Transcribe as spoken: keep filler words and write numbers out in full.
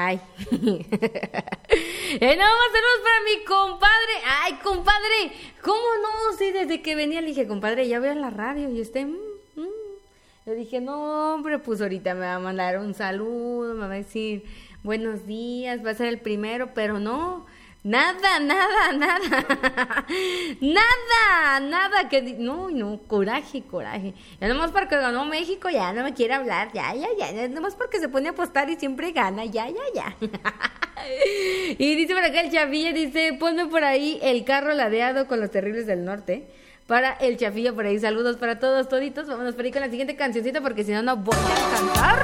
Bye. Eh, nada más saludos para mi compadre. Ay, compadre, ¿cómo no? Sí, desde que venía le dije, compadre, ya veo en la radio y usted... Mm, mm. Le dije, no, hombre, pues ahorita me va a mandar un saludo, me va a decir buenos días, va a ser el primero, pero no, nada, nada, nada, nada, nada, que... No, no, coraje, coraje. Ya nomás porque ganó México, ya no me quiere hablar, ya, ya, ya, ya nomás porque se pone a apostar y siempre gana, ya, ya, ya. Y dice por acá el Chafilla, dice, ponme por ahí el carro ladeado con los terribles del norte. Para el Chafilla por ahí, saludos para todos, toditos. Vámonos por ahí con la siguiente cancioncita porque si no, no voy a cantar.